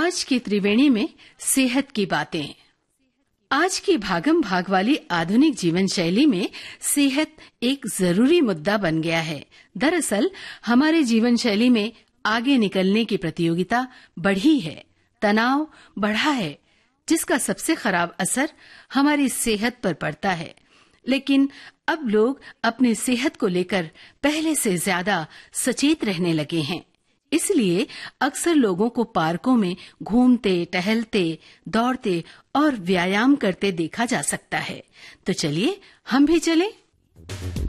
आज की त्रिवेणी में सेहत की बातें। आज की भागम भाग वाली आधुनिक जीवन शैली में सेहत एक जरूरी मुद्दा बन गया है। दरअसल हमारे जीवन शैली में आगे निकलने की प्रतियोगिता बढ़ी है, तनाव बढ़ा है, जिसका सबसे खराब असर हमारी सेहत पर पड़ता है। लेकिन अब लोग अपनी सेहत को लेकर पहले से ज्यादा सचेत रहने लगे हैं। इसलिए अक्सर लोगों को पार्कों में घूमते, टहलते, दौड़ते और व्यायाम करते देखा जा सकता है। तो चलिए हम भी चलें।